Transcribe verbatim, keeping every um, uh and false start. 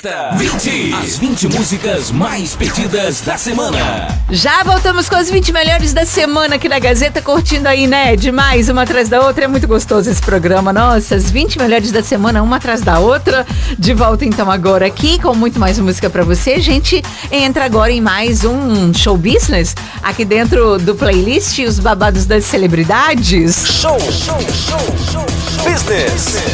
Gazeta vinte. As vinte músicas mais pedidas da semana. Já voltamos com as vinte melhores da semana aqui na Gazeta, curtindo aí, né? Demais, uma atrás da outra. É muito gostoso esse programa. Nossa, as vinte melhores da semana, uma atrás da outra. De volta então agora aqui com muito mais música pra você. A gente entra agora em mais um show business aqui dentro do playlist, os babados das celebridades. Show, show, show, show, show. Business.